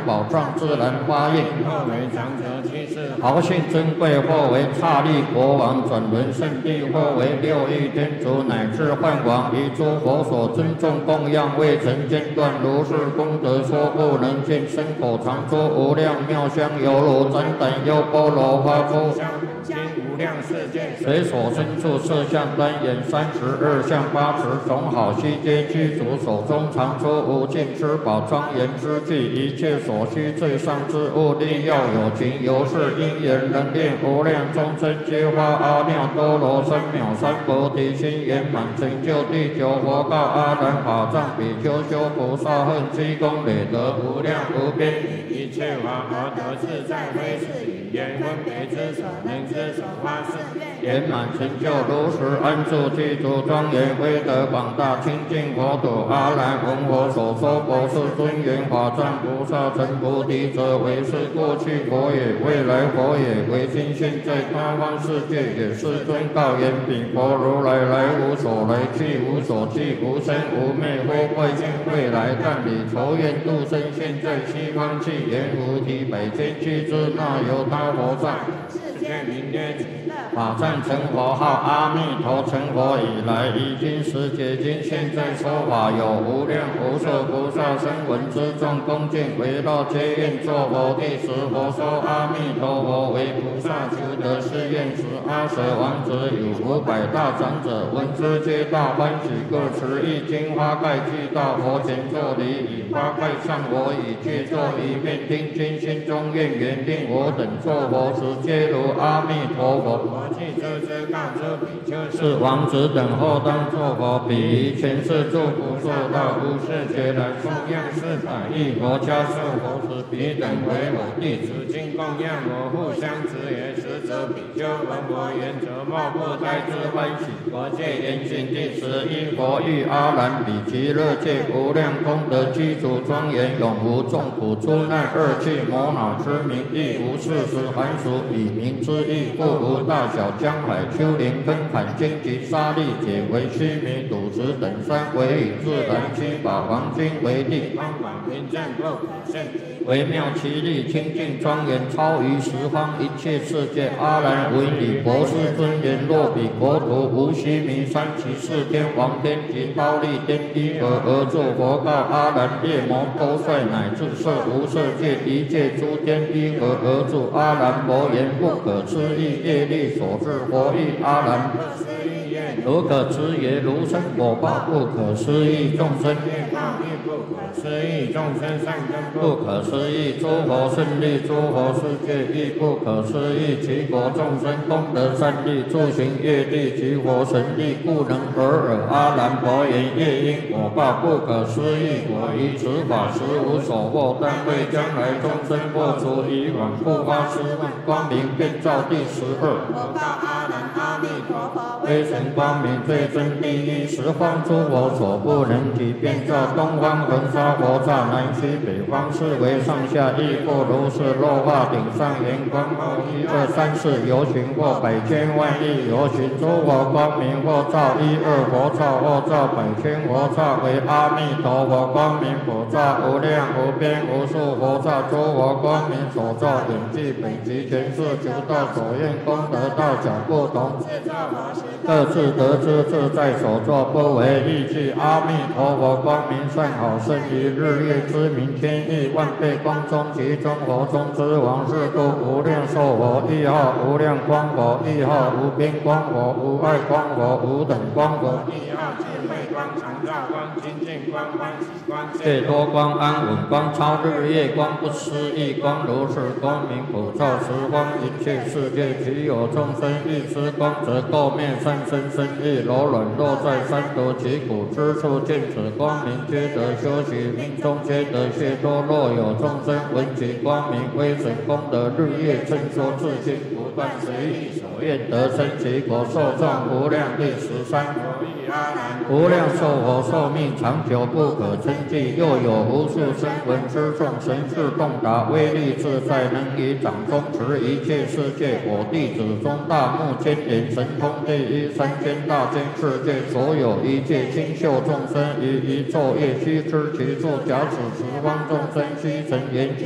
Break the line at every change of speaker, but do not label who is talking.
宝藏自然发现。
或为长者居士，
豪姓尊贵，或为刹利国王，转轮圣地，或为六欲天主，乃至梵王，以诸佛所尊重供养，未曾间断。如是功德说不能尽，身口常说无量妙香，犹如展等优波罗花出。
今无量世界，
随所身处色相端严32相8持，种好悉皆具足，手中常出无尽之宝，庄严之具，一切所需最上之物，力要有情，由是因缘能令无量众生皆发阿耨多罗三藐三菩提心，圆满成就地球佛告阿难法藏比丘修菩萨恨积功累德无量无边，
一切法而得自在，非是语言分别之所能之所发誓。
圆满成就如实安住具足庄严威德广大清净佛土。阿难闻我所说佛是尊严法藏菩萨成菩提者，为是过去佛也，未来佛也，为今现在他方世界也。世尊告言：彼佛如来来无所来，去无所去，无生无灭，或怪见未来，但以仇怨度生，现在西方去，言无题百千俱之，那由他佛藏。
世界名曰极乐。
法藏成佛号阿弥陀，成佛以来，已经十解经，现在说法有无量无数菩萨声闻之众，恭敬围绕皆愿作佛。第十佛说阿弥陀佛为菩萨求得誓愿时，阿舍王子与500大长者闻之，皆大欢喜，各持一经花盖具到佛前作礼，以花盖上我以具作一遍，听经心中愿缘，令我等作佛时，皆如阿弥陀佛。
我既知之，告诸比丘
是王子等后当作佛，彼于前世诸不受道，无是觉来供养400亿佛家受佛时，彼等为我弟子，
今供养我，互相持也。实则比丘闻我言者，莫不胎之欢喜。
佛界严行第11佛欲阿难比极乐界无量功德具足庄严，永无众苦诸难恶趣魔恼之名，亦无事实寒暑以名之意，故无大小江海丘陵根坎荆棘沙砾解为须弥赌石等山，为以自然七宝黄金为地，
方广平正不可胜，
微妙其力清净庄严，超于十方一切世界。阿难闻彼佛世尊言：若彼国土无须弥山，其四天王天及忉利天依何而作？佛告阿难：夜魔多帅乃至色无色界一切诸天依何而住？阿难佛言：不可思议业力所致。佛欲阿难：如可思也，如生果报不可思议，众生
不可思议，众生善根
不可思议，诸佛胜利，诸佛世界亦不可思议，其国众生功德善利，诸行业力及佛神力，故能得尔。阿难佛言：业因果报不可思议，我于此法实无所获，但为将来众生破除以往不发失望，光明遍照第12。
我告阿难：阿弥陀佛，
微尘光明最真第一，十方诸佛所不能及，遍照东方恒沙佛刹，南西北方四维上下亦复如是。落化顶上圆光后1、2、3、4游行，或百千万亿游行，诸佛光明或照1、2佛刹，或照百千佛刹，为阿弥陀佛光明普照，无量无边无数佛刹，诸佛光明所照顶具本集全是求道所愿功德大小不同，各自得知自在所作，不为异句。阿弥陀佛光明善好，胜于日月之明，千亿万倍光中，其中佛中之王，是故无量寿佛亦号无量光佛，亦号无边光佛，无碍光佛，无等光佛，
亦号智慧光、常照光、清净光、欢喜光、
解脱光、安稳光、超日月光、不思议光，如是光明普照十方一切世界。其有众生欲知光，则垢面善身身意柔软，落在三毒其苦之处，见此光明，皆得修习，命中皆得解脱。若有众生闻其光明威神功德，日夜称说自心，不断随意所愿得生其国，寿状无量。第13无量寿佛寿命长久，不可称计，又有无数声闻之众，神智洞达，威力自在，能以掌中持一切世界。我弟子中大目犍连，神通第一，三千大千世界所有一切清秀众生，于一昼夜须知其处。假使十方众生须成言